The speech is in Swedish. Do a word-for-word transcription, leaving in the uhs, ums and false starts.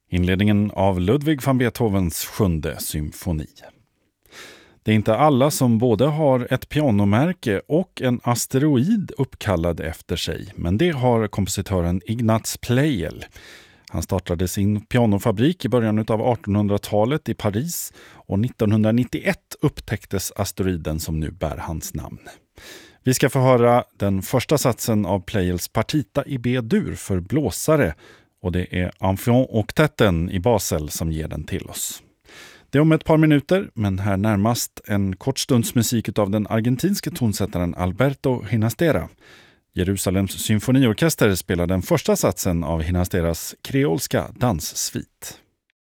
Inledningen av Ludwig van Beethovens sjunde symfoni. Det är inte alla som både har ett pianomärke och en asteroid uppkallad efter sig, men det har kompositören Ignaz Pleyel. Han startade sin pianofabrik i början av artonhundratalet i Paris och nittonhundranittioett upptäcktes asteroiden som nu bär hans namn. Vi ska få höra den första satsen av Pleyels partita i B-dur för blåsare och det är Enfant-oktetten i Basel som ger den till oss. Det är om ett par minuter, men här närmast en kort stunds musik av den argentinske tonsättaren Alberto Ginastera. Jerusalems symfoniorkester spelar den första satsen av Ginasteras kreolska danssvit.